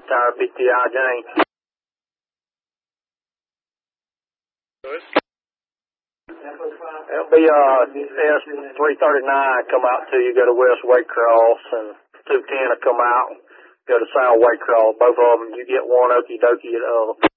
Tower BTI James. It'll be S339 come out to you, go to West Waycross, and 210 will come out, go to South Waycross. Both of them, you get one, okie dokie,